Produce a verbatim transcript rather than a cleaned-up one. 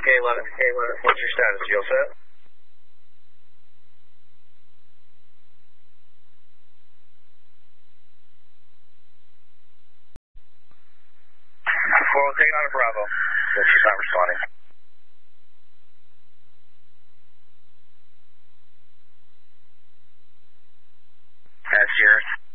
K eleven. K eleven. What's your status? You all set? Well, take it out of Bravo. If she's not responding. That's yours.